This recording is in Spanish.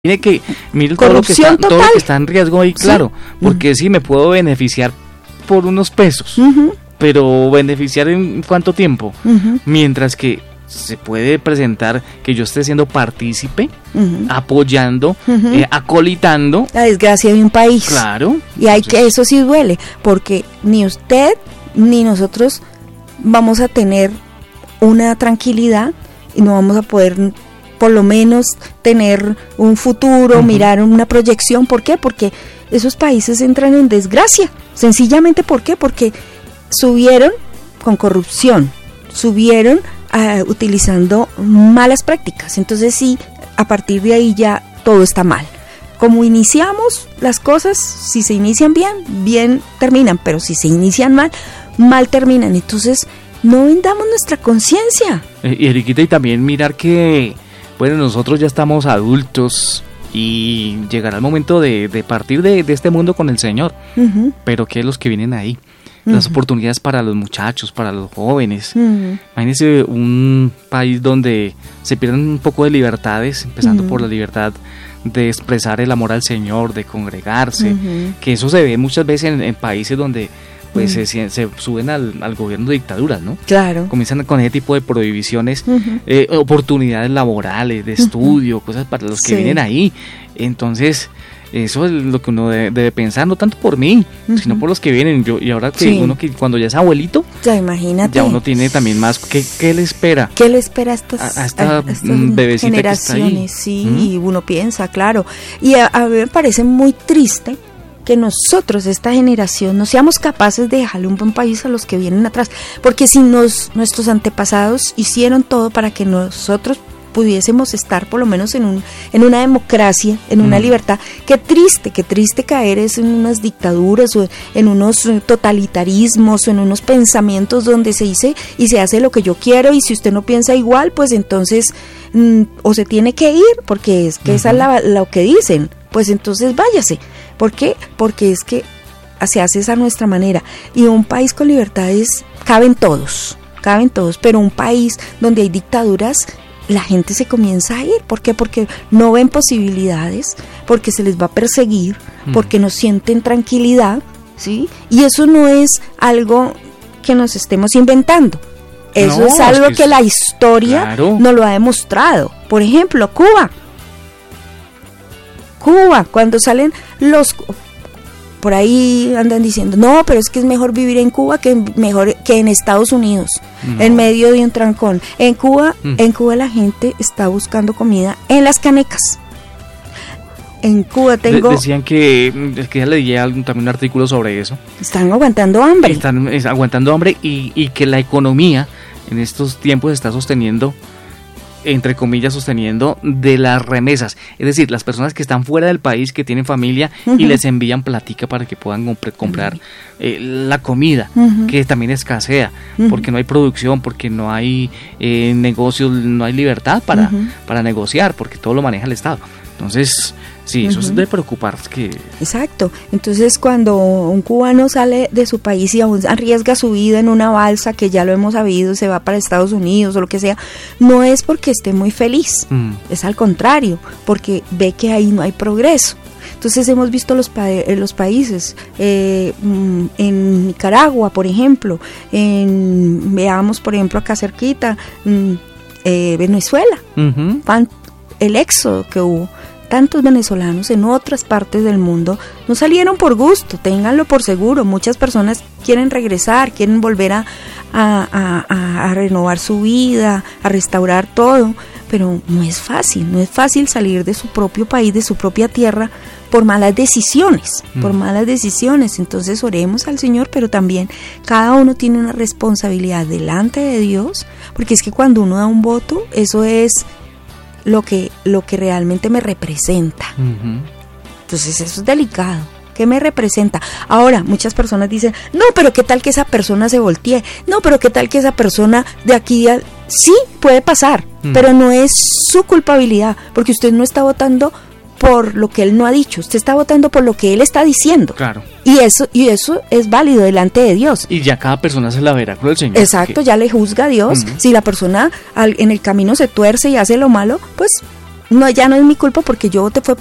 Tiene que mirar todo lo que está en riesgo ahí, Sí. claro, porque sí me puedo beneficiar por unos pesos, pero beneficiar en cuánto tiempo, mientras que se puede presentar que yo esté siendo partícipe, apoyando, acolitando la desgracia de un país. Claro. Y hay que, eso sí duele, porque ni usted ni nosotros vamos a tener una tranquilidad y no vamos a poder por lo menos tener un futuro, mirar una proyección. ¿Por qué? Porque esos países entran en desgracia. Sencillamente, ¿por qué? Porque subieron con corrupción, subieron utilizando malas prácticas. Entonces sí, a partir de ahí ya todo está mal. Como iniciamos las cosas, si se inician bien, bien terminan, pero si se inician mal, mal terminan. Entonces no vendamos nuestra conciencia. Y Eriquita, y también mirar que bueno, nosotros ya estamos adultos y llegará el momento de partir de este mundo con el Señor. Pero ¿qué es los que vienen ahí? Las oportunidades para los muchachos, para los jóvenes. Imagínense un país donde se pierden un poco de libertades, empezando por la libertad de expresar el amor al Señor, de congregarse, que eso se ve muchas veces en países donde pues se suben al gobierno de dictaduras, ¿no? Claro. Comienzan con ese tipo de prohibiciones, oportunidades laborales, de estudio, cosas para los que vienen ahí. Entonces, eso es lo que uno debe pensar, no tanto por mí, sino por los que vienen. Y ahora que uno que cuando ya es abuelito, ya imagínate, ya uno tiene también más, ¿qué le espera? ¿Qué le espera a esta bebecita generaciones? Que está ahí? Sí, uno piensa, claro. Y a mí me parece muy triste que nosotros, esta generación, no seamos capaces de dejarle un buen país a los que vienen atrás, porque si nuestros antepasados hicieron todo para que nosotros pudiésemos estar por lo menos en una democracia, en una libertad, qué triste caer en unas dictaduras o en unos totalitarismos o en unos pensamientos donde se dice y se hace lo que yo quiero, y si usted no piensa igual, pues entonces o se tiene que ir, porque es que esa es lo que dicen, pues entonces váyase. ¿Por qué? Porque es que se hace esa nuestra manera, y un país con libertades caben todos, pero un país donde hay dictaduras, la gente se comienza a ir. ¿Por qué? Porque no ven posibilidades, porque se les va a perseguir, porque no sienten tranquilidad, ¿sí? Y eso no es algo que nos estemos inventando. Eso es algo que la historia nos lo ha demostrado. Por ejemplo, Cuba, cuando salen los... Por ahí andan diciendo, no, pero es que es mejor vivir en Cuba que en Estados Unidos, en medio de un trancón. En Cuba la gente está buscando comida en las canecas. En Cuba decían que ya leí también un artículo sobre eso. Están aguantando hambre. Están aguantando hambre y que la economía en estos tiempos está sosteniendo, entre comillas, de las remesas, es decir, las personas que están fuera del país, que tienen familia y les envían platica para que puedan comprar la comida, que también escasea, porque no hay producción, porque no hay negocios, no hay libertad para negociar, porque todo lo maneja el Estado. Entonces, sí, eso es de preocupar. Exacto. Entonces, cuando un cubano sale de su país y aún arriesga su vida en una balsa, que ya lo hemos sabido, se va para Estados Unidos o lo que sea, no es porque esté muy feliz, es al contrario, porque ve que ahí no hay progreso. Entonces hemos visto los países, en Nicaragua, por ejemplo, veamos, por ejemplo, acá cerquita, Venezuela, el éxodo que hubo. Tantos venezolanos en otras partes del mundo no salieron por gusto, ténganlo por seguro. Muchas personas quieren regresar, quieren volver a renovar su vida, a restaurar todo, pero no es fácil salir de su propio país, de su propia tierra, por malas decisiones, Entonces oremos al Señor, pero también cada uno tiene una responsabilidad delante de Dios, porque es que cuando uno da un voto, eso es lo que realmente me representa. Entonces eso es delicado. ¿Qué me representa? Ahora, muchas personas dicen, no, pero ¿qué tal que esa persona se voltee? No, pero ¿qué tal que esa persona de aquí a... Sí, puede pasar, pero no es su culpabilidad, porque usted no está votando por lo que él no ha dicho, usted está votando por lo que él está diciendo. Claro. Y eso es válido delante de Dios. Y ya cada persona se la verá con el Señor. Exacto, ya le juzga a Dios. Si la persona en el camino se tuerce y hace lo malo, pues no, ya no es mi culpa porque yo voté fue